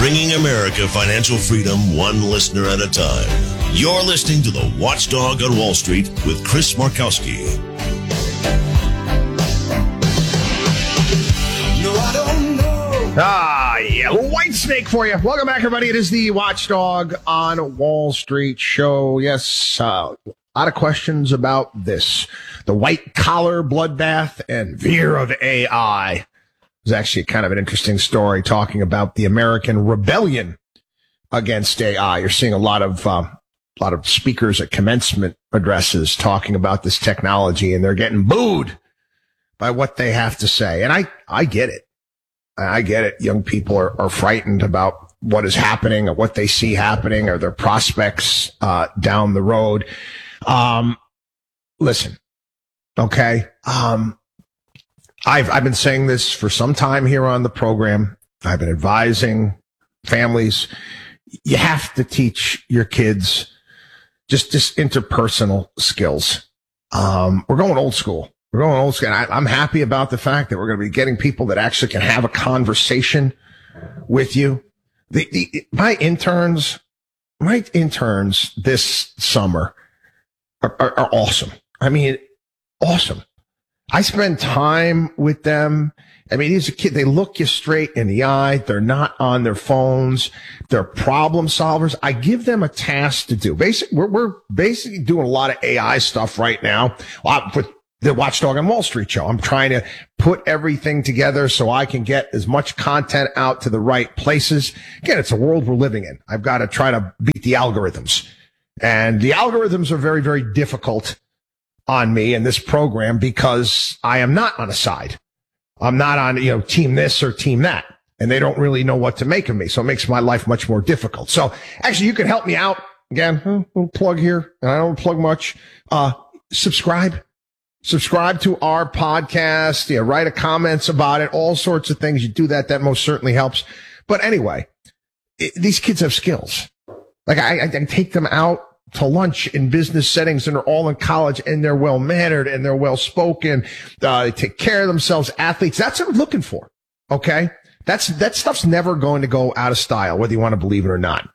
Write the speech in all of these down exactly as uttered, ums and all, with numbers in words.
bringing America financial freedom one listener at a time. You're listening to The Watchdog on Wall Street with Chris Markowski. No, I don't know. Ah, yeah, a little white snake for you. Welcome back, everybody. It is the Watchdog on Wall Street show. Yes, uh, a lot of questions about this. The white collar bloodbath and veer of A I. It was actually kind of an interesting story talking about the American rebellion against A I. You're seeing a lot of uh, a lot of speakers at commencement addresses talking about this technology, and they're getting booed by what they have to say. And I, I get it. I get it. Young people are, are frightened about what is happening or what they see happening or their prospects uh, down the road. Um, listen, okay. Um, I've, I've been saying this for some time here on the program. I've been advising families. You have to teach your kids just, just interpersonal skills. Um, we're going old school. We're going old school. I, I'm happy about the fact that we're going to be getting people that actually can have a conversation with you. The, the, my interns, my interns this summer are, are, are awesome. I mean, awesome. I spend time with them. I mean, these are kids, they look you straight in the eye. They're not on their phones. They're problem solvers. I give them a task to do. Basically, we're, we're basically doing a lot of A I stuff right now with the Watchdog on Wall Street show. I'm trying to put everything together so I can get as much content out to the right places. Again, it's a world we're living in. I've got to try to beat the algorithms. And the algorithms are very, very difficult on me in this program because I am not on a side. I'm not on, you know, team this or team that. And they don't really know what to make of me. So it makes my life much more difficult. So actually, you can help me out. Again, a little plug here. And I don't plug much. Uh, subscribe. Subscribe to our podcast. Yeah, write a comments about it. All sorts of things. You do that. That most certainly helps. But anyway, it, these kids have skills. Like I, I, I take them out to lunch in business settings and they're all in college and they're well mannered and they're well spoken. Uh, they take care of themselves, athletes. That's what I'm looking for. Okay. That's, that stuff's never going to go out of style, whether you want to believe it or not.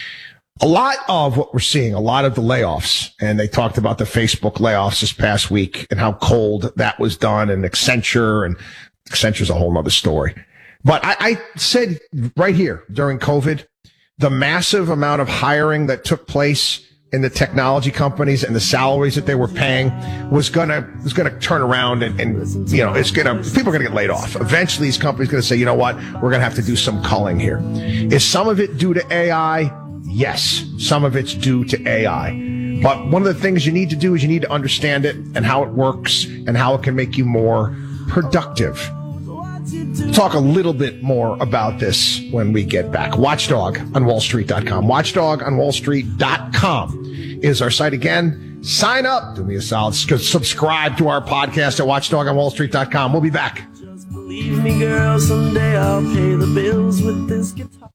A lot of what we're seeing, a lot of the layoffs, and they talked about the Facebook layoffs this past week and how cold that was done, and Accenture, and Accenture's a whole nother story. But I, I said right here during COVID, the massive amount of hiring that took place in the technology companies and the salaries that they were paying was gonna was gonna turn around and, and you know it's gonna people are gonna get laid off. Eventually, these companies are gonna say, you know what, we're gonna have to do some culling here. Is some of it due to A I? Yes, some of it's due to A I. But one of the things you need to do is you need to understand it and how it works and how it can make you more productive. Talk a little bit more about this when we get back. Watchdog on wall street dot com. Watchdog on wall street dot com is our site again. Sign up. Do me a solid. Subscribe to our podcast at watchdog on wall street dot com. We'll be back. Just believe me, girl, someday I'll pay the bills with this guitar.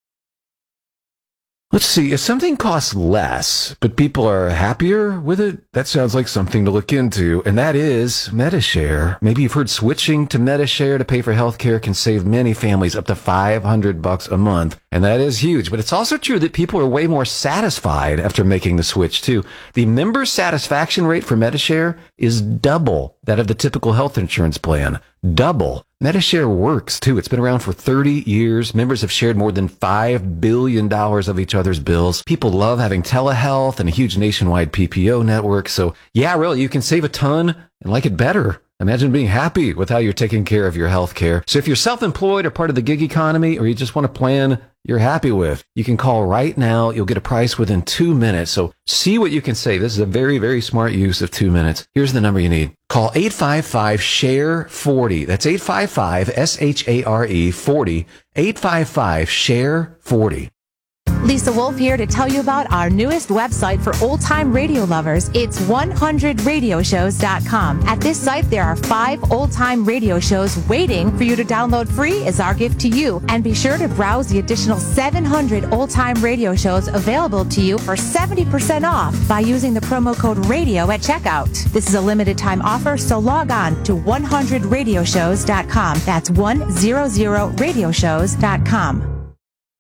Let's see, if something costs less, but people are happier with it, that sounds like something to look into, and that is Medi-Share. Maybe you've heard switching to Medi-Share to pay for healthcare can save many families up to five hundred bucks a month, and that is huge. But it's also true that people are way more satisfied after making the switch, too. The member satisfaction rate for Medi-Share is double that of the typical health insurance plan. Double. Medi-Share works, too. It's been around for thirty years. Members have shared more than five billion dollars of each other's bills. People love having telehealth and a huge nationwide P P O network. So, yeah, really, you can save a ton and like it better. Imagine being happy with how you're taking care of your health care. So if you're self-employed or part of the gig economy, or you just want a plan you're happy with, you can call right now. You'll get a price within two minutes. So see what you can save. This is a very, very smart use of two minutes. Here's the number you need. Call eight five five, S H A R E, forty. That's eight five five, S H A R E, forty. eight five five, S H A R E, forty. Lisa Wolf here to tell you about our newest website for old-time radio lovers. It's one hundred radio shows dot com. At this site, there are five old-time radio shows waiting for you to download free as our gift to you. And be sure to browse the additional seven hundred old-time radio shows available to you for seventy percent off by using the promo code RADIO at checkout. This is a limited-time offer, so log on to one hundred radio shows dot com. That's one hundred radio shows dot com.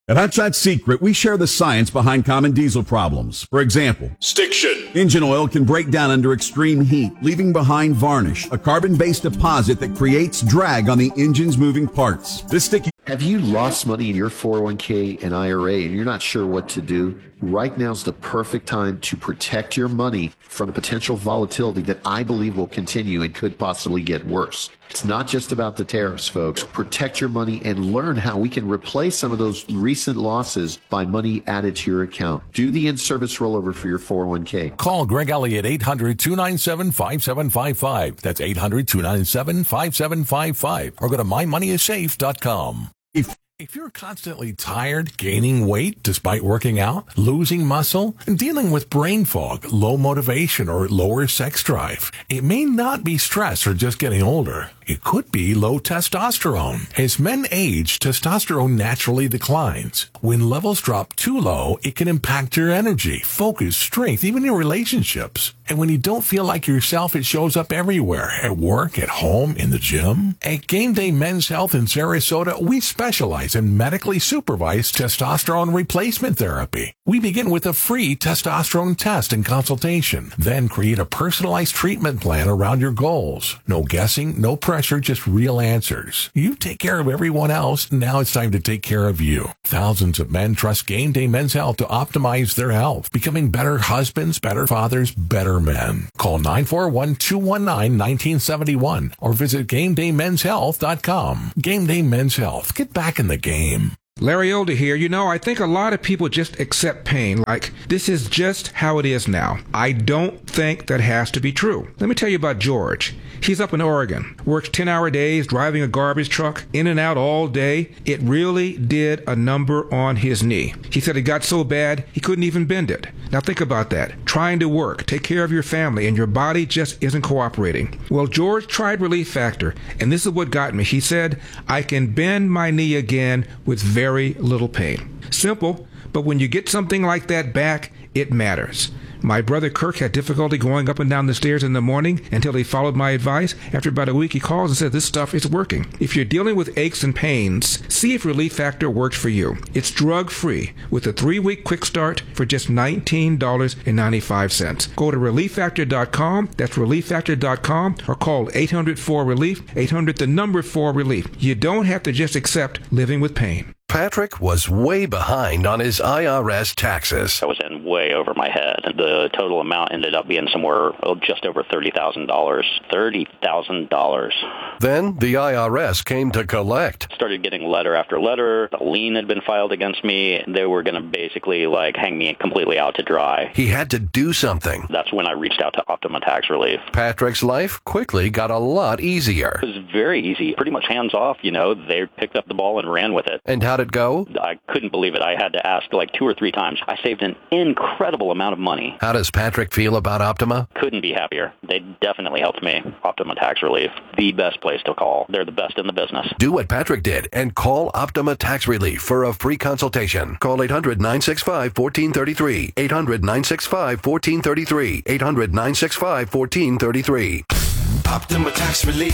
At Hot Shot Secret, we share the science behind common diesel problems. For example, stiction. Engine oil can break down under extreme heat, leaving behind varnish, a carbon-based deposit that creates drag on the engine's moving parts. This sticky... Have you lost money in your four oh one k and I R A and you're not sure what to do? Right now is the perfect time to protect your money from the potential volatility that I believe will continue and could possibly get worse. It's not just about the tariffs, folks. Protect your money and learn how we can replace some of those recent losses by money added to your account. Do the in-service rollover for your four oh one k. Call Greg Elliott, eight hundred, two nine seven, five seven five five. That's eight hundred, two nine seven, five seven five five. Or go to my money is safe dot com. If If you're constantly tired, gaining weight despite working out, losing muscle, and dealing with brain fog, low motivation, or lower sex drive, it may not be stress or just getting older. It could be low testosterone. As men age, testosterone naturally declines. When levels drop too low, it can impact your energy, focus, strength, even your relationships. And when you don't feel like yourself, it shows up everywhere, at work, at home, in the gym. At Game Day Men's Health in Sarasota, we specialize in medically supervised testosterone replacement therapy. We begin with a free testosterone test and consultation, then create a personalized treatment plan around your goals. No guessing, no pressure, just real answers. You take care of everyone else, now it's time to take care of you. Thousands of men trust Game Day Men's Health to optimize their health, becoming better husbands, better fathers, better men. Call nine four one, two one nine, one nine seven one or visit game day men's health dot com. Game Day Men's Health. Get back in the game. Larry Older here. You know, I think a lot of people just accept pain like this is just how it is now. I don't think that has to be true. Let me tell you about George. He's up in Oregon, works ten-hour days, driving a garbage truck, in and out all day. It really did a number on his knee. He said it got so bad, he couldn't even bend it. Now think about that. Trying to work, take care of your family, and your body just isn't cooperating. Well, George tried Relief Factor, and this is what got me. He said, I can bend my knee again with very little pain. Simple, but when you get something like that back, it matters. My brother Kirk had difficulty going up and down the stairs in the morning until he followed my advice. After about a week, he calls and says, this stuff is working. If you're dealing with aches and pains, see if Relief Factor works for you. It's drug-free with a three-week quick start for just nineteen dollars and ninety-five cents. Go to relief factor dot com, that's relief factor dot com, or call eight hundred four relief, eight hundred the number four relief. You don't have to just accept living with pain. Patrick was way behind on his I R S taxes. I was in way over my head. The total amount ended up being somewhere oh, just over thirty thousand dollars. thirty thousand dollars. Then the I R S came to collect. Started getting letter after letter. A lien had been filed against me. They were going to basically like hang me completely out to dry. He had to do something. That's when I reached out to Optima Tax Relief. Patrick's life quickly got a lot easier. It was very easy. Pretty much hands off, you know. They picked up the ball and ran with it. And how'd it go? I couldn't believe it. I had to ask like two or three times. I saved an incredible amount of money. How does Patrick feel about Optima? Couldn't be happier. They definitely helped me. Optima Tax Relief, the best place to call. They're the best in the business. Do what Patrick did and call Optima Tax Relief for a free consultation. Call eight hundred, nine six five, one four three three. eight hundred, nine six five, one four three three. eight hundred, nine six five, one four three three. Optima Tax Relief.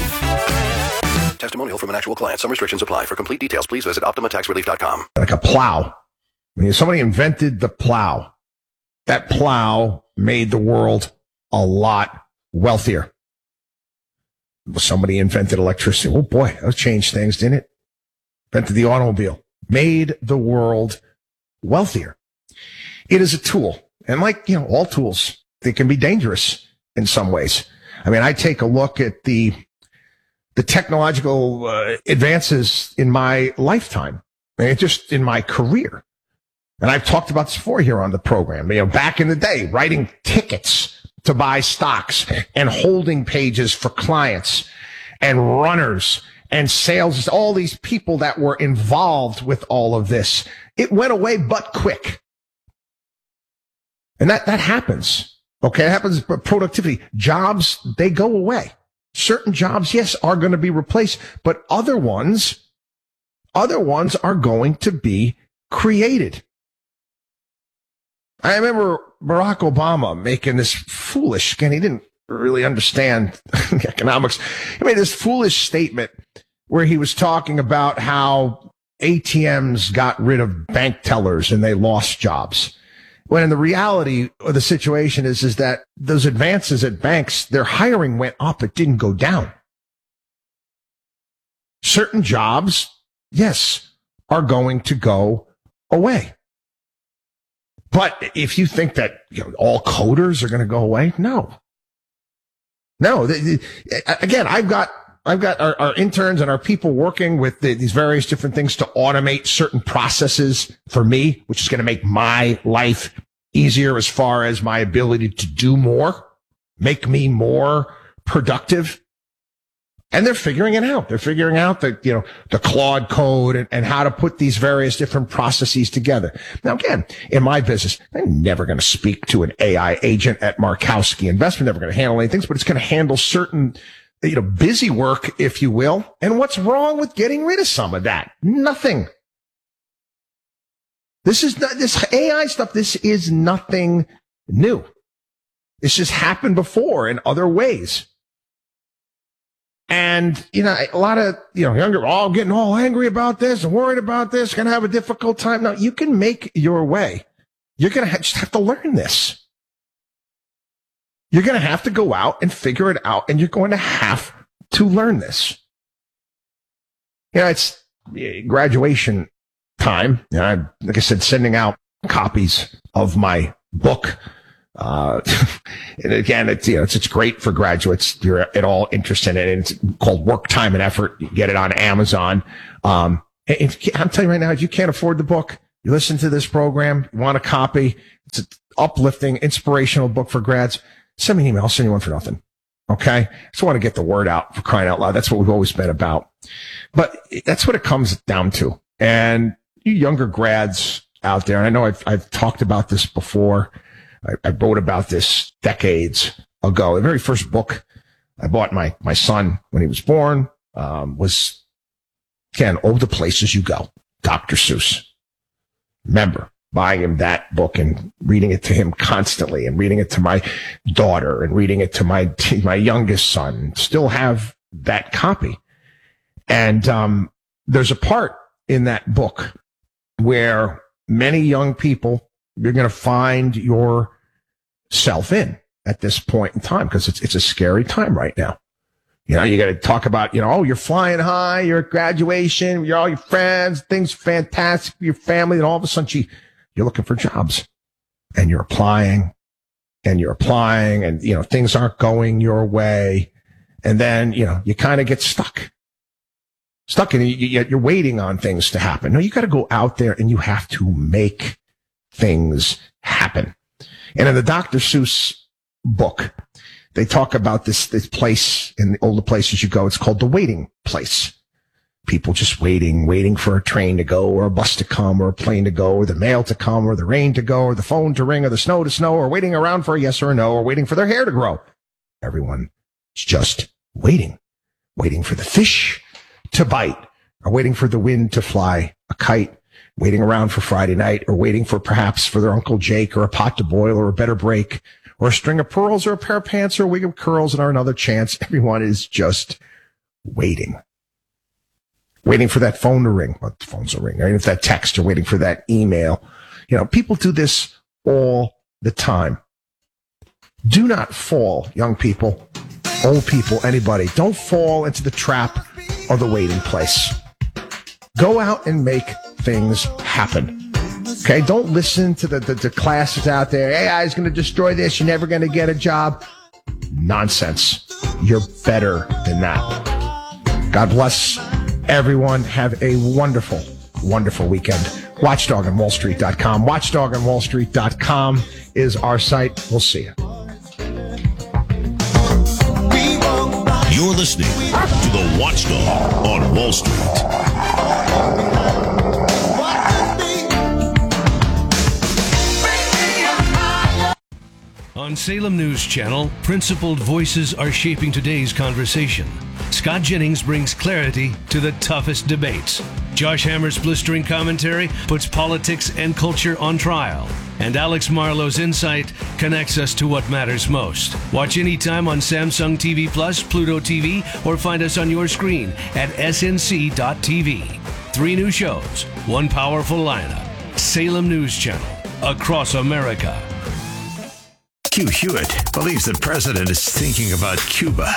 Testimonial from an actual client. Some restrictions apply. For complete details, please visit optima tax relief dot com. Like a plow. I mean, somebody invented the plow. That plow made the world a lot wealthier. Somebody invented electricity. Oh boy, that changed things, didn't it? Invented the automobile. Made the world wealthier. It is a tool. And like, you know, all tools, they can be dangerous in some ways. I mean, I take a look at the the technological uh, advances in my lifetime, and just in my career. And I've talked about this before here on the program. You know, back in the day, writing tickets to buy stocks and holding pages for clients and runners and sales, all these people that were involved with all of this. It went away but quick. And that, that happens. Okay, it happens. Productivity. Jobs, they go away. Certain jobs, yes, are going to be replaced, but other ones, other ones are going to be created. I remember Barack Obama making this foolish, again, he didn't really understand economics. He made this foolish statement where he was talking about how A T Ms got rid of bank tellers and they lost jobs. When in the reality of the situation is, is that those advances at banks, their hiring went up. It didn't go down. Certain jobs, yes, are going to go away. But if you think that, you know, all coders are going to go away, no. No. The, the, again, I've got I've got our, our interns and our people working with the, these various different things to automate certain processes for me, which is going to make my life easier as far as my ability to do more, make me more productive. And they're figuring it out. They're figuring out the, you know, the Claude code and, and how to put these various different processes together. Now, again, in my business, I'm never going to speak to an A I agent at Markowski Investment, never going to handle anything, but it's going to handle certain, you know, busy work, if you will. And what's wrong with getting rid of some of that? Nothing. This is not, this A I stuff. This is nothing new. This has happened before in other ways. And, you know, a lot of, you know, younger, oh, getting all angry about this and worried about this, going to have a difficult time. No, you can make your way. You're going to ha- just have to learn this. You're going to have to go out and figure it out, and you're going to have to learn this. You know, it's graduation time. You know, I, like I said, sending out copies of my book. Uh, and again, it's, you know, it's, it's great for graduates. You're at all interested in it. It's called Work, Time, and Effort. You get it on Amazon. Um, and I'm telling you right now, if you can't afford the book, you listen to this program, you want a copy, it's an uplifting, inspirational book for grads, send me an email. I'll send you one for nothing. Okay. Just want to get the word out, for crying out loud. That's what we've always been about. But that's what it comes down to. And you younger grads out there, and I know I've, I've talked about this before. I, I wrote about this decades ago. The very first book I bought my, my son when he was born, um, was, again, Oh, the Places You Go, Doctor Seuss. Remember buying him that book and reading it to him constantly, and reading it to my daughter, and reading it to my, to my youngest son. Still have that copy. And, um, there's a part in that book where many young people, you're going to find yourself in at this point in time, because it's it's a scary time right now. You know, you got to talk about, you know, oh, you're flying high, you're at graduation, you're all your friends, things fantastic for your family, and all of a sudden, gee, you're looking for jobs, and you're applying, and you're applying, and, you know, things aren't going your way, and then, you know, you kind of get stuck. Stuck, and you, you're waiting on things to happen. No, you got to go out there, and you have to make things happen. And in the Doctor Seuss book, they talk about this, this place in all the places you go. It's called the waiting place. People just waiting, waiting for a train to go, or a bus to come, or a plane to go, or the mail to come, or the rain to go, or the phone to ring, or the snow to snow, or waiting around for a yes or a no, or waiting for their hair to grow. Everyone is just waiting, waiting for the fish to bite, or waiting for the wind to fly a kite, waiting around for Friday night, or waiting for perhaps for their Uncle Jake, or a pot to boil, or a better break, or a string of pearls, or a pair of pants, or a wig of curls, and or another chance. Everyone is just waiting. Waiting for that phone to ring. Well, the phones will ring. Or if that text, or waiting for that email. You know, people do this all the time. Do not fall, young people, old people, anybody. Don't fall into the trap of the waiting place. Go out and make things happen. Okay? Don't listen to the, the, the classes out there. A I is going to destroy this. You're never going to get a job. Nonsense. You're better than that. God bless everyone. Have a wonderful, wonderful weekend. watchdog on wall street dot com. watchdog on wall street dot com is our site. We'll see you. You're listening to the Watchdog on Wall Street. On Salem News Channel, principled voices are shaping today's conversation. Scott Jennings brings clarity to the toughest debates. Josh Hammer's blistering commentary puts politics and culture on trial. And Alex Marlowe's insight connects us to what matters most. Watch anytime on Samsung T V Plus, Pluto T V, or find us on your screen at S N C dot T V. Three new shows, one powerful lineup. Salem News Channel, across America. Hugh Hewitt believes the president is thinking about Cuba.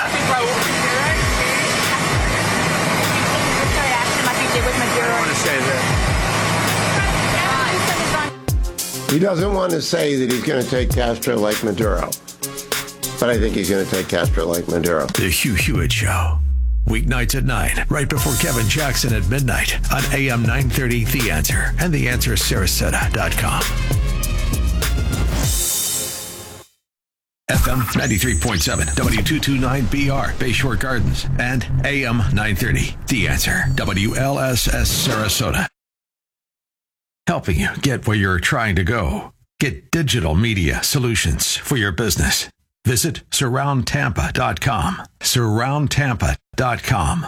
He doesn't want to say that he's going to take Castro like Maduro, but I think he's going to take Castro like Maduro. The Hugh Hewitt Show. Weeknights at nine, right before Kevin Jackson at midnight on A M nine thirty The Answer and the answer sarasota dot com. F M ninety-three point seven, W two twenty-nine B R, Bayshore Gardens, and A M nine thirty The Answer, W L S S Sarasota. Helping you get where you're trying to go. Get digital media solutions for your business. Visit surround tampa dot com. surround tampa dot com.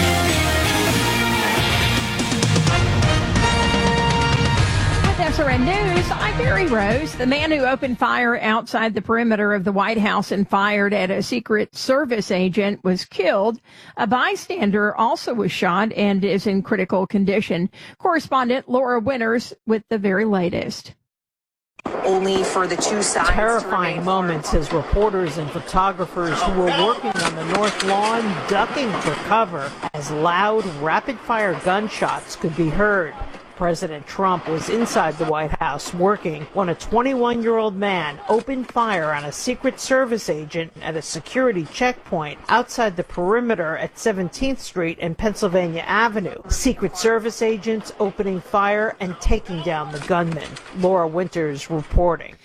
With S R N News, I'm Mary Rose. The man who opened fire outside the perimeter of the White House and fired at a Secret Service agent was killed. A bystander also was shot and is in critical condition. Correspondent Laura Winters with the very latest. Only for the two sides. Terrifying moments as reporters and photographers who were working on the North Lawn ducking for cover as loud, rapid-fire gunshots could be heard. President Trump was inside the White House working when a twenty-one-year-old man opened fire on a Secret Service agent at a security checkpoint outside the perimeter at seventeenth Street and Pennsylvania Avenue. Secret Service agents opening fire and taking down the gunman. Laura Winters reporting.